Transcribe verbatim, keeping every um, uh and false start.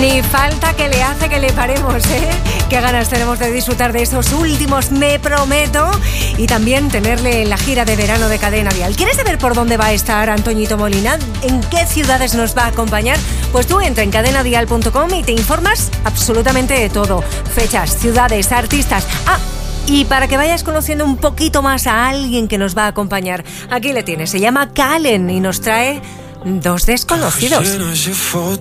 Ni falta que le hace que le paremos, ¿eh? Qué ganas tenemos de disfrutar de estos últimos, me prometo, y también tenerle en la gira de verano de Cadena Dial. ¿Quieres saber por dónde va a estar Antoñito Molina? ¿En qué ciudades nos va a acompañar? Pues tú entra en cadena dial punto com y te informas absolutamente de todo. Fechas, ciudades, artistas. Ah, y para que vayas conociendo un poquito más a alguien que nos va a acompañar, aquí le tienes. Se llama Calen y nos trae Dos Desconocidos.